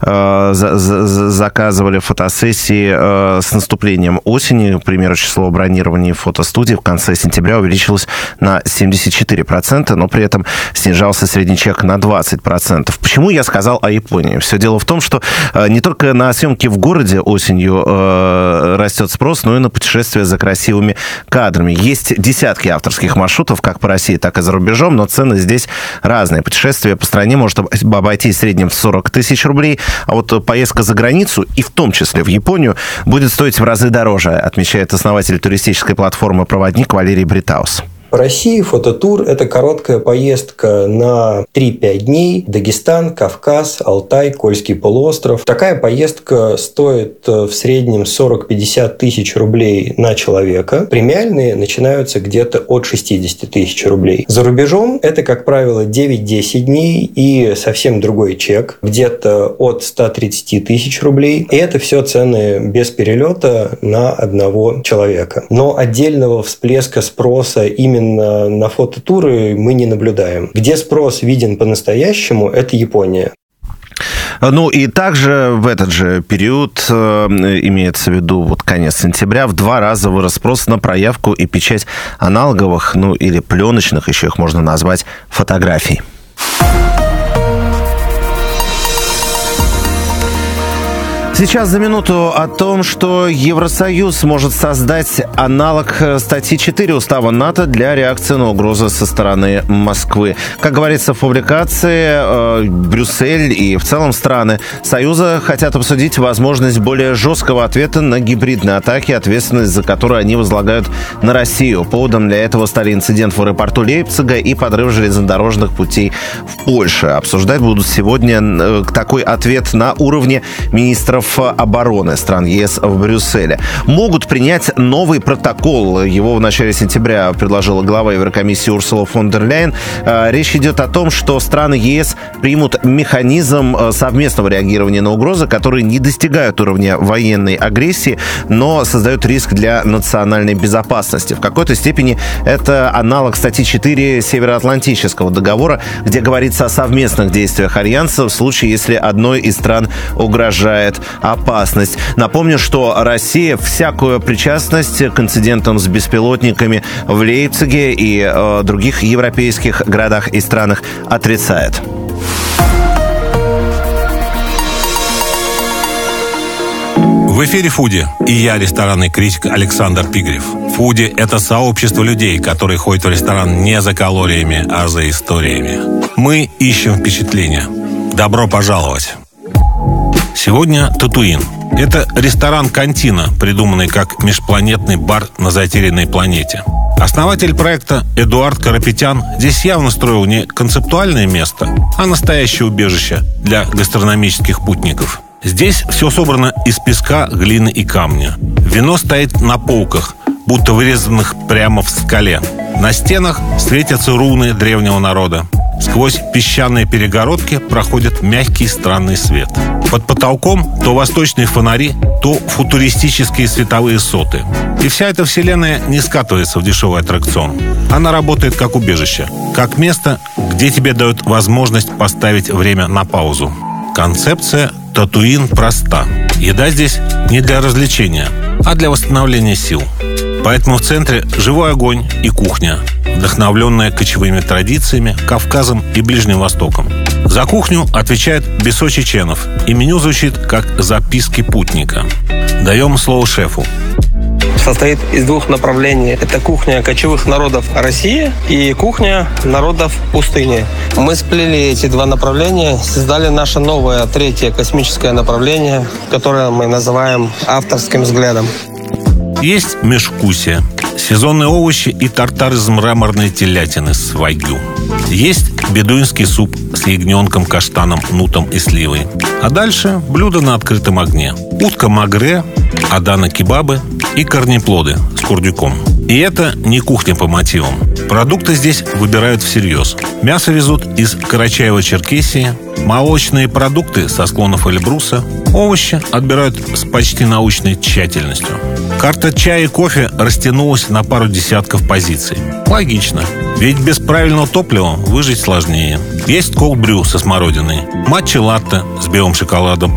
заказывали фотосессии с наступлением осени. К примеру, число бронирований фотостудий в конце сентября увеличилось на 74%, но при этом снижался средний чек на 20%. Почему я сказал о Японии? Все дело в том, что не только на съемки в городе осенью растет спрос, но и на путешествия за красивыми кадрами. Есть десятки авторских маршрутов, как по России, так и за рубежом, но цены здесь разные. Путешествие по стране может обойтись в среднем в 40 тысяч рублей, а вот поездка за границу, и в том числе в Японию, будет стоить в разы дороже, отмечает основатель туристической платформы «Проводник» Валерий Бритаус. В России фототур – это короткая поездка на 3-5 дней. Дагестан, Кавказ, Алтай, Кольский полуостров. Такая поездка стоит в среднем 40-50 тысяч рублей на человека. Премиальные начинаются где-то от 60 тысяч рублей. За рубежом это, как правило, 9-10 дней и совсем другой чек. Где-то от 130 тысяч рублей. И это все цены без перелета на одного человека. Но отдельного всплеска спроса именно на фототуры мы не наблюдаем. Где спрос виден по-настоящему, это Япония. Ну и также в этот же период, имеется в виду вот конец сентября, в 2 раза вырос спрос на проявку и печать аналоговых, ну или пленочных, еще их можно назвать, фотографий. Сейчас за минуту о том, что Евросоюз может создать аналог статьи 4 Устава НАТО для реакции на угрозы со стороны Москвы. Как говорится в публикации, Брюссель и в целом страны Союза хотят обсудить возможность более жесткого ответа на гибридные атаки, ответственность за которые они возлагают на Россию. Поводом для этого стали инцидент в аэропорту Лейпцига и подрыв железнодорожных путей в Польше. Обсуждать будут сегодня такой ответ на уровне министров обороны стран ЕС в Брюсселе. Могут принять новый протокол. Его в начале сентября предложила глава Еврокомиссии Урсула фон дер Ляйен. Речь идет о том, что страны ЕС примут механизм совместного реагирования на угрозы, которые не достигают уровня военной агрессии, но создают риск для национальной безопасности. В какой-то степени это аналог статьи 4 Североатлантического договора, где говорится о совместных действиях Альянса в случае, если одной из стран угрожает опасность. Напомню, что Россия всякую причастность к инцидентам с беспилотниками в Лейпциге и других европейских городах и странах отрицает. В эфире «Фуди» и я, ресторанный критик Александр Пигрев. «Фуди» — это сообщество людей, которые ходят в ресторан не за калориями, а за историями. Мы ищем впечатления. Добро пожаловать! Сегодня Татуин. Это ресторан-кантина, придуманный как межпланетный бар на затерянной планете. Основатель проекта Эдуард Карапетян здесь явно строил не концептуальное место, а настоящее убежище для гастрономических путников. Здесь все собрано из песка, глины и камня. Вино стоит на полках, будто вырезанных прямо в скале. На стенах светятся руны древнего народа. Сквозь песчаные перегородки проходит мягкий странный свет. Под потолком то восточные фонари, то футуристические световые соты. И вся эта вселенная не скатывается в дешевый аттракцион. Она работает как убежище, как место, где тебе дают возможность поставить время на паузу. Концепция Татуин проста. Еда здесь не для развлечения, а для восстановления сил. Поэтому в центре живой огонь и кухня, вдохновленная кочевыми традициями, Кавказом и Ближним Востоком. За кухню отвечает Бесо Чеченов, и меню звучит как записки путника. Даем слово шефу. Состоит из 2 направлений. Это кухня кочевых народов России и кухня народов пустыни. Мы сплели эти 2 направления, создали наше новое 3-е космическое направление, которое мы называем авторским взглядом. Есть межвкусие, сезонные овощи и тартар из мраморной телятины с вагю. Есть бедуинский суп с ягненком, каштаном, нутом и сливой. А дальше блюдо на открытом огне. Утка магре, адана-кебабы и корнеплоды с курдюком. И это не кухня по мотивам. Продукты здесь выбирают всерьез. Мясо везут из Карачаева-Черкесии, молочные продукты со склонов Эльбруса, овощи отбирают с почти научной тщательностью. Карта чая и кофе растянулась на пару десятков позиций. Логично, ведь без правильного топлива выжить сложнее. Есть колд-брю со смородиной, матча-латте с белым шоколадом,